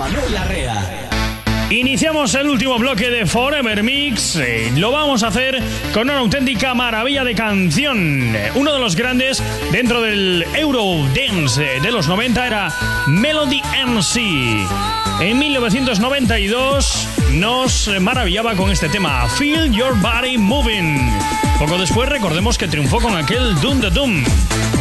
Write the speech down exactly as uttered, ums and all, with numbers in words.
Manuel Larrea. Iniciamos el último bloque de Forever Mix. Eh, lo vamos a hacer con una auténtica maravilla de canción. Uno de los grandes dentro del Eurodance de los noventa era Melody M C. En mil novecientos noventa y dos nos maravillaba con este tema, Feel Your Body Moving. Poco después recordemos que triunfó con aquel Doom the Doom.